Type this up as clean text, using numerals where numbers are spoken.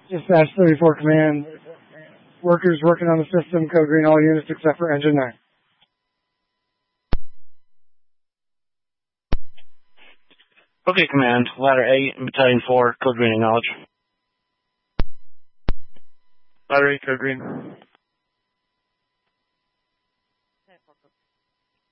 Dispatch 34 Command. Workers working on the system, code green all units except for engine 9. Okay, Command. Ladder 8, Battalion 4, code green acknowledge. Ladder 8, code green.